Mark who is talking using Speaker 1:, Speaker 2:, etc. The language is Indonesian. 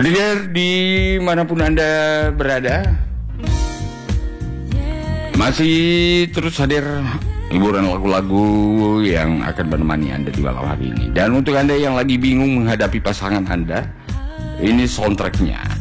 Speaker 1: Pendengar dimanapun Anda berada, masih terus hadir hiburan lagu-lagu yang akan menemani Anda di malam hari ini. Dan untuk Anda yang lagi bingung menghadapi pasangan Anda, ini soundtracknya.